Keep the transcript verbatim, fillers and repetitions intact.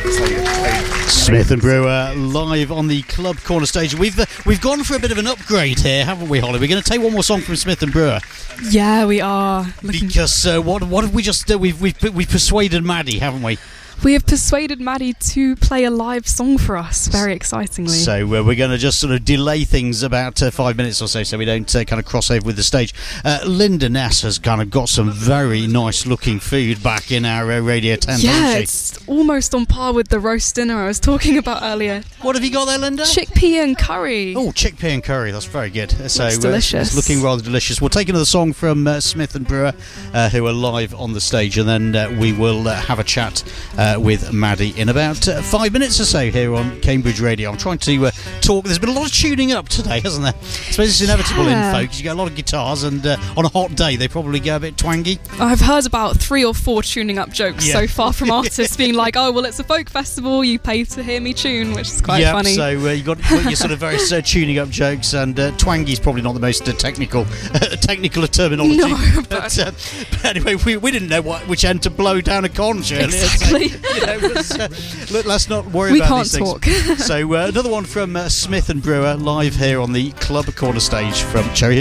Smith and Brewer live on the Club Corner stage. We've uh, we've gone for a bit of an upgrade here, haven't we, Holly? We're going to take one more song from Smith and Brewer. Yeah, we are. Looking because uh, what what have we just done? We've we've we've persuaded Maddie, haven't we? We have persuaded Maddie to play a live song for us, very excitingly. So uh, we're going to just sort of delay things about uh, five minutes or so, so we don't uh, kind of cross over with the stage. Uh, Linda Ness has kind of got some very nice-looking food back in our uh, radio tent, yeah, hasn't she? It's almost on par with the roast dinner I was talking about earlier. What have you got there, Linda? Chickpea and curry. Oh, chickpea and curry, that's very good. So Looks delicious. Uh, it's looking rather delicious. We'll take another song from uh, Smith and Brewer, uh, who are live on the stage, and then uh, we will uh, have a chat uh, with Maddie in about uh, five minutes or so here on Cambridge Radio. I'm trying to uh, talk. There's been a lot of tuning up today, hasn't there? I suppose it's inevitable yeah. in folk. You get a lot of guitars, and uh, on a hot day they probably go a bit twangy. I've heard about three or four tuning up jokes yeah. so far from artists being like, oh, well, it's a folk festival, you pay to hear me tune, which is quite yep, funny. So uh, you got your sort of very uh, tuning up jokes, and uh, twangy's probably not the most uh, technical uh, technical terminology. No, but, but, uh, but anyway, we, we didn't know what, which end to blow down a conch earlier. Exactly. So, you know, was, uh, look, let's not worry we about can't these things. talk. So uh, another one from uh, Smith and Brewer live here on the Club Corner stage from Cherry